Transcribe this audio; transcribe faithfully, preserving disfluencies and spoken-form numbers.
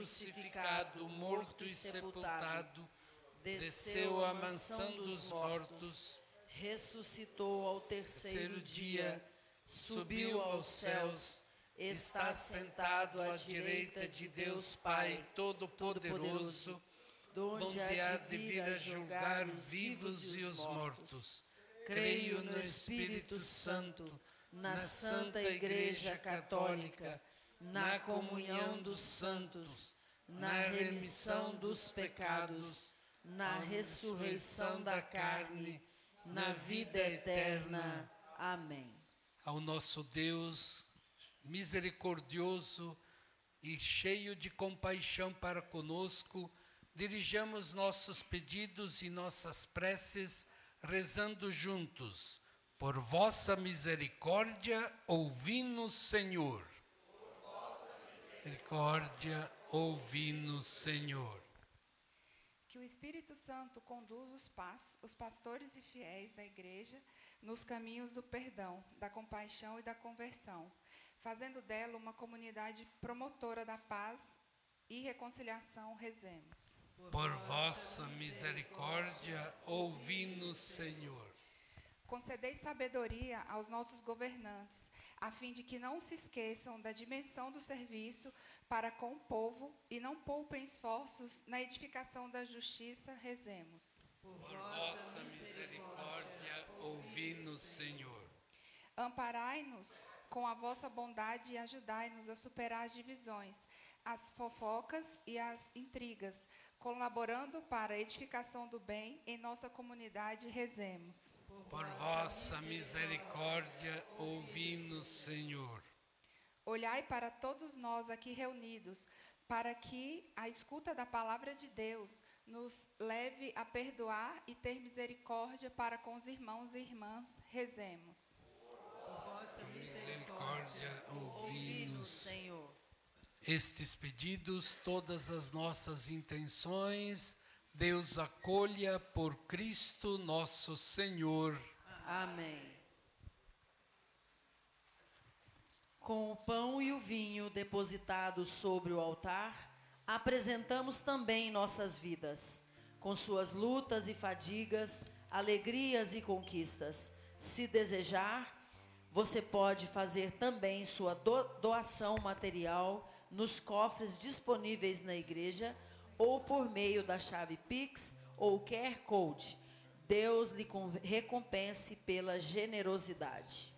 crucificado, morto e sepultado, desceu à mansão dos mortos, ressuscitou ao terceiro dia, subiu aos céus, está sentado à direita de Deus Pai Todo-Poderoso, donde há de vir a julgar os vivos e os mortos. Creio no Espírito Santo, na Santa Igreja Católica, na comunhão dos santos, na remissão dos pecados, na ressurreição da carne, na vida eterna. Amém. Ao nosso Deus misericordioso e cheio de compaixão para conosco, dirijamos nossos pedidos e nossas preces, rezando juntos. Por vossa misericórdia, ouvi-nos, Senhor. Por vossa misericórdia, ouvi-nos, Senhor. Que o Espírito Santo conduza os, pas- os pastores e fiéis da Igreja nos caminhos do perdão, da compaixão e da conversão, fazendo dela uma comunidade promotora da paz e reconciliação. Rezemos. Por vossa misericórdia, ouvi-nos, Senhor. Concedei sabedoria aos nossos governantes, a fim de que não se esqueçam da dimensão do serviço para com o povo e não poupem esforços na edificação da justiça. Rezemos. Por vossa misericórdia, ouvi-nos, Senhor. Amparai-nos com a vossa bondade e ajudai-nos a superar as divisões, as fofocas e as intrigas, colaborando para a edificação do bem em nossa comunidade. Rezemos. Por vossa misericórdia, ouvi-nos, Senhor. Olhai para todos nós aqui reunidos, para que a escuta da palavra de Deus nos leve a perdoar e ter misericórdia para com os irmãos e irmãs. Rezemos. Por vossa Misericórdia, ouvi-nos, Senhor. Estes pedidos, todas as nossas intenções, Deus acolha por Cristo nosso Senhor. Amém. Com o pão e o vinho depositados sobre o altar, apresentamos também nossas vidas, com suas lutas e fadigas, alegrias e conquistas. Se desejar, você pode fazer também sua do- doação material nos cofres disponíveis na igreja ou por meio da chave Pix ou Q R Code. Deus lhe recompense pela generosidade.